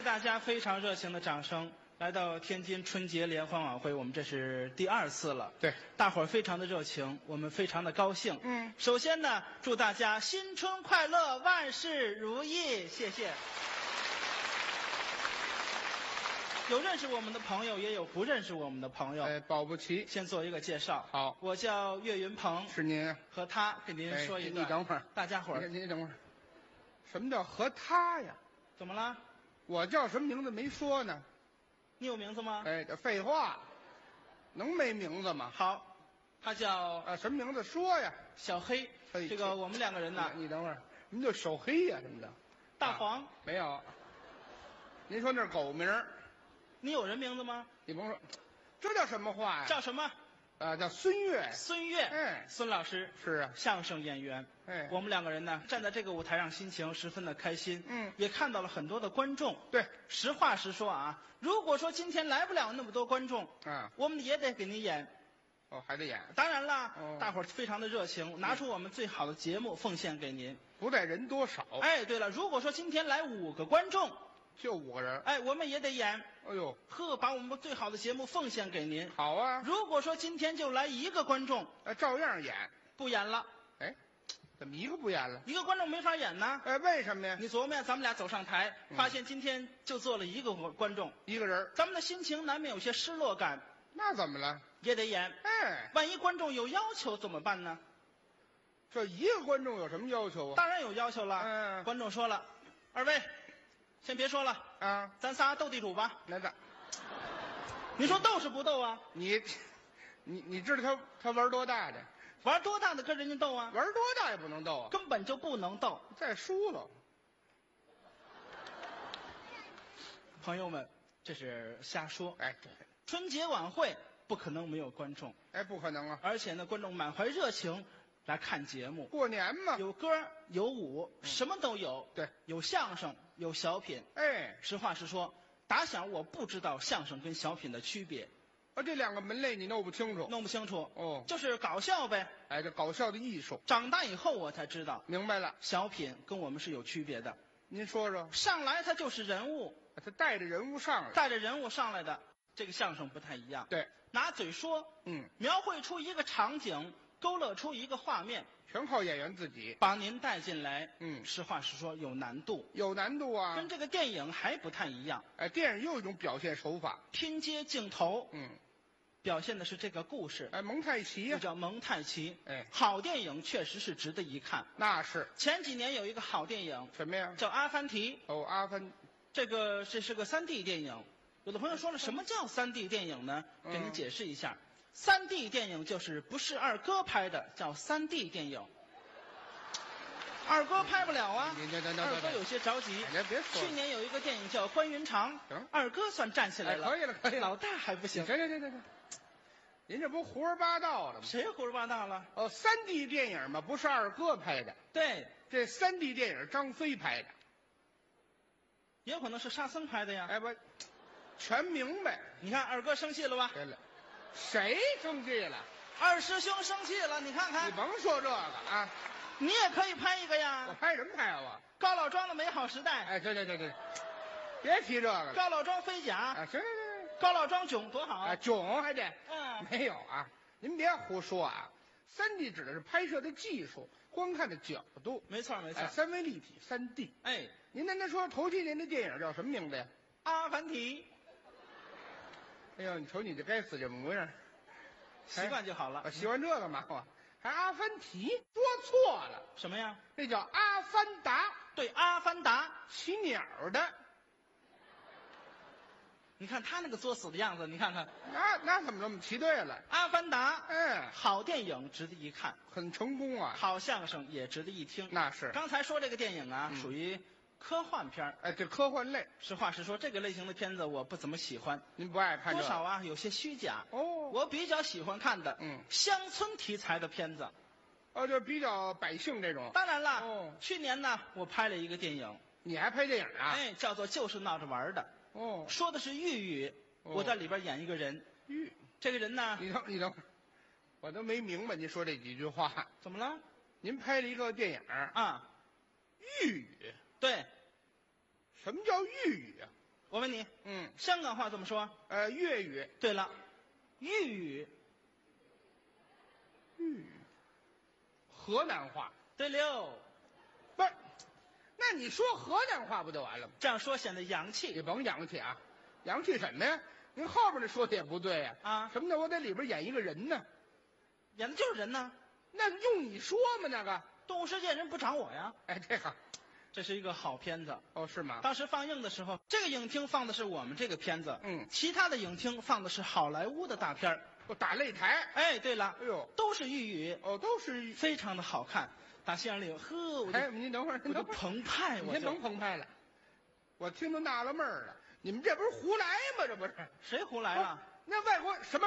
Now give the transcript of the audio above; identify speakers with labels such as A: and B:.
A: 大家非常热情的掌声，来到天津春节联欢晚会，我们这是第2次了。
B: 对，
A: 大伙儿非常的热情，我们非常的高兴。首先呢，祝大家新春快乐，万事如意，谢谢。有认识我们的朋友，也有不认识我们的朋友。
B: 保不齐。
A: 先做一个介绍。
B: 好，
A: 我叫岳云鹏。
B: 是您。
A: 和他给您说一个。
B: 你等会儿，
A: 大家伙儿。
B: 你等会儿，什么叫和他呀？
A: 怎么了？
B: 我叫什么名字没说呢？
A: 你有名字吗？
B: 这废话，能没名字吗？
A: 好，他叫
B: 什么名字说呀？
A: 小黑。这个我们2个人呢。
B: 你等会儿，什么叫小黑呀？什么的？
A: 大黄。
B: 没有。您说那是狗名。
A: 你有人名字吗？
B: 你甭说，这叫什么话呀？
A: 叫什么？
B: 叫孙越。
A: 孙越。孙老师
B: 是啊，
A: 相声演员。我们2个人呢，站在这个舞台上，心情十分的开心。也看到了很多的观众。
B: 对，
A: 实话实说啊，如果说今天来不了那么多观众我们也得给您演。
B: 还得演。
A: 当然了，大伙儿非常的热情，拿出我们最好的节目奉献给您，
B: 不在人多少。
A: 对了，如果说今天来5个观众。
B: 就5个人，
A: 我们也得演。
B: 哎呦，
A: 把我们最好的节目奉献给您。
B: 好啊。
A: 如果说今天就来1个观众，
B: 照样演，
A: 不演了。
B: 怎么1个不演了
A: ？1个观众没法演呢。
B: 为什么呀？
A: 你琢磨呀，咱们俩走上台，发现今天就坐了1个观众
B: ，1个人，
A: 咱们的心情难免有些失落感。
B: 那怎么了？
A: 也得演。万一观众有要求怎么办呢？
B: 这1个观众有什么要求啊？
A: 当然有要求了。观众说了，2位。先别说了咱仨斗地主吧。
B: 来的，
A: 你说斗是不斗啊？
B: 你知道他玩多大的？
A: 玩多大的跟人家斗啊？
B: 玩多大也不能斗啊，
A: 根本就不能斗。
B: 再输了。
A: 朋友们，这是瞎说。
B: 对，
A: 春节晚会不可能没有观众。
B: 不可能啊！
A: 而且呢，观众满怀热情。来看节目，
B: 过年嘛，
A: 有歌有舞，什么都有。
B: 对，
A: 有相声，有小品。实话实说，打小我不知道相声跟小品的区别。
B: 这2个门类你弄不清楚？
A: 弄不清楚。就是搞笑呗。
B: 这搞笑的艺术。
A: 长大以后我才知道。
B: 明白了，
A: 小品跟我们是有区别的。
B: 您说说。
A: 上来他就是人物，
B: 他带着人物上来，
A: 的这个相声不太一样。
B: 对，
A: 拿嘴说，描绘出一个场景。勾勒出一个画面，
B: 全靠演员自己
A: 把您带进来。实话实说，有难度，
B: 啊，
A: 跟这个电影还不太一样。
B: 电影又一种表现手法，
A: 拼接镜头，表现的是这个故事。
B: 蒙太奇呀，
A: 叫蒙太奇。好电影确实是值得一看。
B: 那是。
A: 前几年有一个好电影，
B: 什么呀？
A: 叫《阿凡提》。
B: 阿凡，
A: 这是个3D 电影。有的朋友说了，什么叫3D 电影呢？给您解释一下。3D 电影就是不是二哥拍的，叫3D 电影。二哥拍不了啊，二哥有些着急。
B: 别说。
A: 去年有一个电影叫《关云长》，二哥算站起来了。
B: 可以了，
A: 老大还不行。
B: 行，您这不胡说八道了吗？
A: 谁胡说八道了
B: ？3D 电影嘛，不是二哥拍的。
A: 对，
B: 这3D 电影张飞拍的，
A: 也有可能是沙僧拍的呀。
B: 不，全明白。
A: 你看二哥生气了吧？
B: 对了。谁生气了？
A: 二师兄生气了，你看看。
B: 你甭说这个啊，
A: 你也可以拍一个呀。
B: 我拍什么拍啊？我
A: 高老庄的美好时代。
B: 对，别提这个了。
A: 高老庄飞甲。
B: 行。
A: 高老庄囧多好啊！
B: 囧还得。没有啊，您别胡说啊。3D 指的是拍摄的技术，观看的角度。
A: 没错。
B: 三维立体3D。您那说头些年的电影叫什么名字呀？
A: 阿凡提。
B: 哎呦，你瞅你这该死这模样，
A: 习惯就好了。
B: 习惯这个嘛，还阿凡提，说错了。
A: 什么呀？
B: 那叫阿凡达。
A: 对，阿凡达，
B: 骑鸟的。
A: 你看他那个作死的样子，你看看。
B: 那怎么这么骑对了？
A: 阿凡达，好电影值得一看，
B: 很成功啊。
A: 好相声也值得一听。
B: 那是。
A: 刚才说这个电影啊，属于科幻片。
B: 这科幻类。
A: 实话实说，这个类型的片子我不怎么喜欢。
B: 您不爱看？
A: 多少啊，有些虚假。我比较喜欢看的，乡村题材的片子。
B: 就比较百姓这种。
A: 当然了。去年呢，我拍了一个电影。
B: 你还拍电影啊？
A: 叫做《就是闹着玩的》。说的是豫语。我在里边演一个人。这个人呢？
B: 你等会儿，我都没明白您说这几句话。
A: 怎么了？
B: 您拍了一个电影啊？豫语。
A: 对。
B: 什么叫豫语啊？
A: 我问你，
B: 嗯，
A: 香港话怎么说？
B: 粤语。
A: 对了，豫语。
B: 河南话。
A: 对溜，
B: 不是，那你说河南话不就完了吗？
A: 这样说显得洋气。
B: 你甭洋气啊，洋气什么呀？您后边那说的也不对呀。
A: 啊
B: 什么叫我在里边演一个人呢？
A: 演的就是人呢。
B: 那用你说吗？那个，
A: 动物世界人不找我呀。
B: 哎，这个，
A: 这是一个好片子。
B: 哦，是吗？
A: 当时放映的时候，这个影厅放的是我们这个片子，
B: 嗯
A: 其他的影厅放的是好莱坞的大片儿。
B: 我打擂台。
A: 哎，对了，
B: 哎呦，
A: 都是豫语，
B: 哦，都是。
A: 非常的好看。打心眼里，呵，我就
B: 哎，您等会儿，
A: 我就澎湃，
B: 您甭澎湃了，我听都纳了闷儿了，你们这不是胡来吗？这不是？
A: 谁胡来了？
B: 那外国什么？